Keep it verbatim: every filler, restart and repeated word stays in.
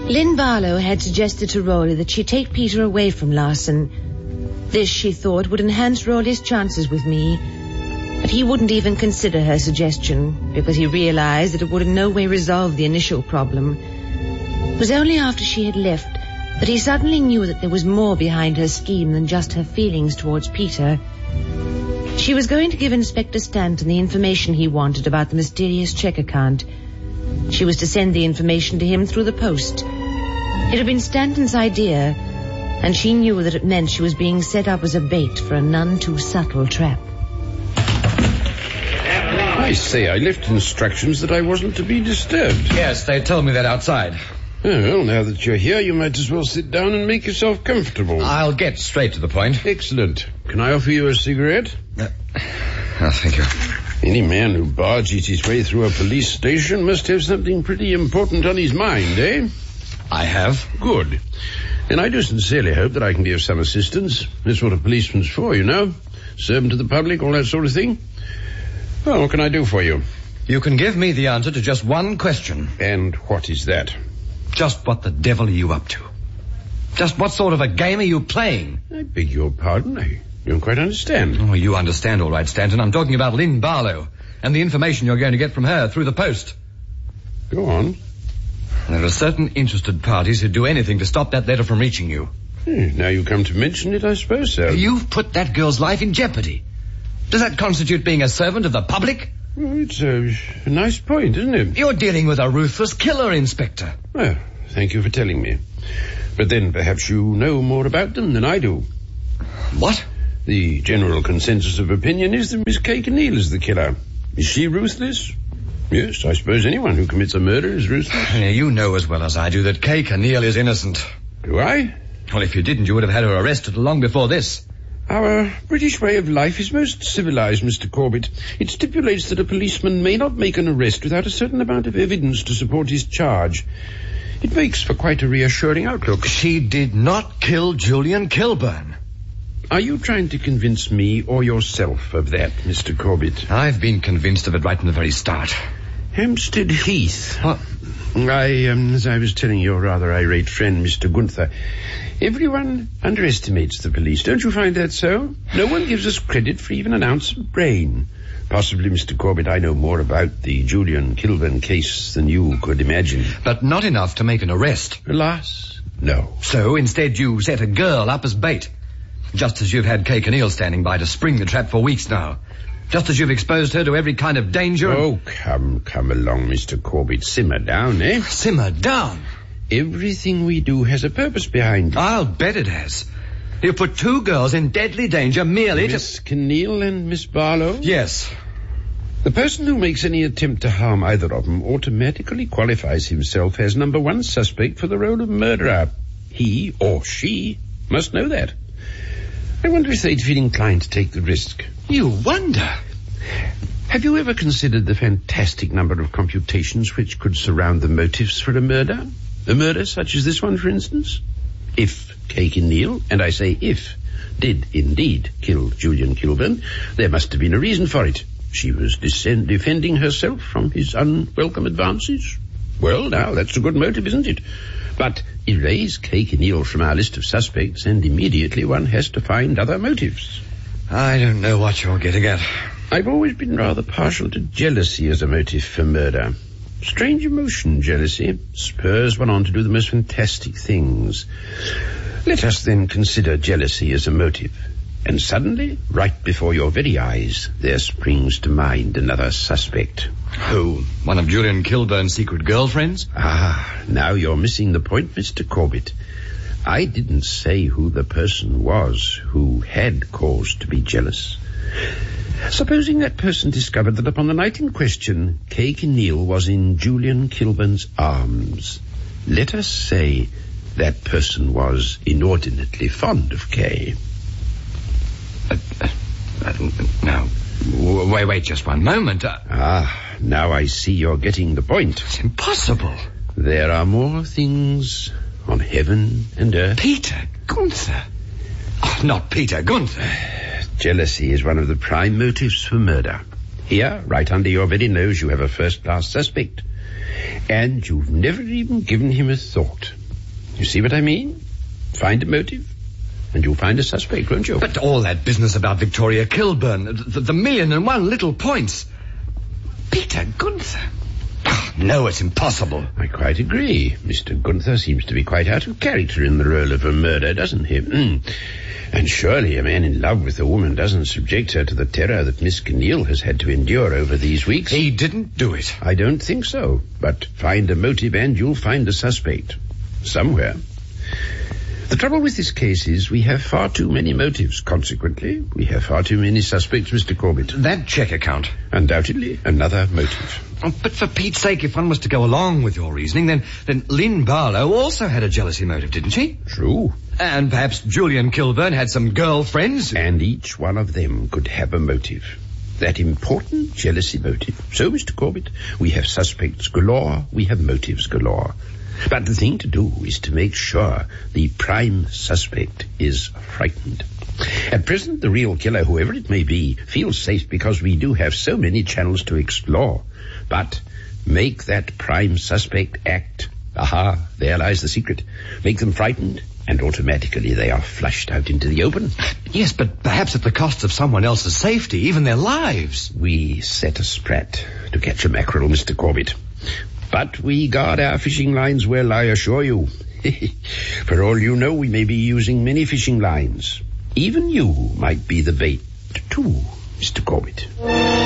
Lynn Barlow had suggested to Rowley that she take Peter away from Larson. This, she thought, would enhance Rowley's chances with me. But he wouldn't even consider her suggestion, because he realized that it would in no way resolve the initial problem. It was only after she had left that he suddenly knew that there was more behind her scheme than just her feelings towards Peter. She was going to give Inspector Stanton the information he wanted about the mysterious check account. She was to send the information to him through the post. It had been Stanton's idea, and she knew that it meant she was being set up as a bait for a none too subtle trap. I say, I left instructions that I wasn't to be disturbed. Yes, they told me that outside. Well, now that you're here, you might as well sit down and make yourself comfortable. I'll get straight to the point. Excellent. Can I offer you a cigarette? Uh, oh, thank you. Any man who barges his way through a police station must have something pretty important on his mind, eh? I have. Good. And I do sincerely hope that I can be of some assistance. That's what a policeman's for, you know. Servant to the public, all that sort of thing. Well, what can I do for you? You can give me the answer to just one question. And what is that? Just what the devil are you up to? Just what sort of a game are you playing? I beg your pardon. I don't quite understand. Oh, you understand all right, Stanton. I'm talking about Lynn Barlow and the information you're going to get from her through the post. Go on. There are certain interested parties who'd do anything to stop that letter from reaching you. Hmm, now you come to mention it, I suppose so. You've put that girl's life in jeopardy. Does that constitute being a servant of the public? Well, it's a, a nice point, isn't it? You're dealing with a ruthless killer, Inspector. Well, thank you for telling me. But then perhaps you know more about them than I do. What? The general consensus of opinion is that Miss Kay Kinneal is the killer. Is she ruthless? Yes, I suppose anyone who commits a murder is ruthless. You know as well as I do that Kay Kinneal is innocent. Do I? Well, if you didn't, you would have had her arrested long before this. Our British way of life is most civilized, Mister Corbett. It stipulates that a policeman may not make an arrest without a certain amount of evidence to support his charge. It makes for quite a reassuring outlook. She did not kill Julian Kilburn. Are you trying to convince me or yourself of that, Mister Corbett? I've been convinced of it right from the very start. Hampstead Heath. What? I, um, as I was telling your rather irate friend, Mister Gunther, everyone underestimates the police. Don't you find that so? No one gives us credit for even an ounce of brain. Possibly, Mister Corbett, I know more about the Julian Kilburn case than you could imagine. But not enough to make an arrest. Alas, no. So instead you set a girl up as bait. Just as you've had Kay Kinneal standing by to spring the trap for weeks now. Just as you've exposed her to every kind of danger. Oh, come, come along, Mister Corbett. Simmer down, eh? Simmer down? Everything we do has a purpose behind it. I'll bet it has. You put two girls in deadly danger merely Miss to... Kinneal and Miss Barlow? Yes. The person who makes any attempt to harm either of them automatically qualifies himself as number one suspect for the role of murderer. He or she must know that. I wonder if they'd feel inclined to take the risk. You wonder? Have you ever considered the fantastic number of computations which could surround the motives for a murder? A murder such as this one, for instance? If Kay Kinneal, and I say if, did indeed kill Julian Kilburn, there must have been a reason for it. She was descend- defending herself from his unwelcome advances. Well, now, that's a good motive, isn't it? But erase Kay Kinneal from our list of suspects, and immediately one has to find other motives. I don't know what you're getting at. I've always been rather partial to jealousy as a motive for murder. Strange emotion, jealousy. Spurs one on to do the most fantastic things. Let us then consider jealousy as a motive. And suddenly, right before your very eyes, there springs to mind another suspect. Who? One of Julian Kilburn's secret girlfriends? Ah, now you're missing the point, Mister Corbett. I didn't say who the person was who had cause to be jealous. Supposing that person discovered that upon the night in question, Kay Kinneal was in Julian Kilburn's arms. Let us say that person was inordinately fond of Kay. Uh, uh, uh, now, w- wait, wait just one moment. Uh, ah, now I see you're getting the point. It's impossible. There are more things on heaven and earth. Peter Gunther. Oh, not Peter Gunther. Jealousy is one of the prime motives for murder. Here, right under your very nose, you have a first-class suspect. And you've never even given him a thought. You see what I mean? Find a motive, and you'll find a suspect, won't you? But all that business about Victoria Kilburn, the, the million and one little points. Peter Gunther. Oh, no, it's impossible. I quite agree. Mister Gunther seems to be quite out of character in the role of a murderer, doesn't he? Mm. And surely a man in love with a woman doesn't subject her to the terror that Miss Kinneal has had to endure over these weeks. He didn't do it. I don't think so. But find a motive and you'll find a suspect. Somewhere. The trouble with this case is we have far too many motives. Consequently, we have far too many suspects, Mister Corbett. That cheque account. Undoubtedly another motive. Oh, but for Pete's sake, if one was to go along with your reasoning, then, then Lynn Barlow also had a jealousy motive, didn't she? True. And perhaps Julian Kilburn had some girlfriends. And each one of them could have a motive. That important jealousy motive. So, Mister Corbett, we have suspects galore, we have motives galore. But the thing to do is to make sure the prime suspect is frightened. At present, the real killer, whoever it may be, feels safe because we do have so many channels to explore. But make that prime suspect act. Aha, there lies the secret. Make them frightened, and automatically they are flushed out into the open. Yes, but perhaps at the cost of someone else's safety, even their lives. We set a sprat to catch a mackerel, Mister Corbett. But we guard our fishing lines well, I assure you. For all you know, we may be using many fishing lines. Even you might be the bait, too, Mister Corbett.